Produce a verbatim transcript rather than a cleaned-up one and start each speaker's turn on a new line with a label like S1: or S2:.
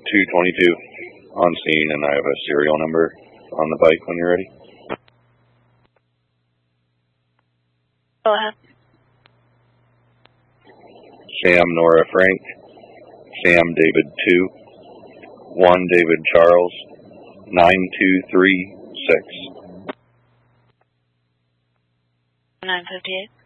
S1: two twenty-two on scene, and I have a serial number on the bike when you're ready.
S2: Go ahead.
S1: Sam Nora Frank, Sam David two, one David Charles, nine two three six.
S2: nine fifty-eight.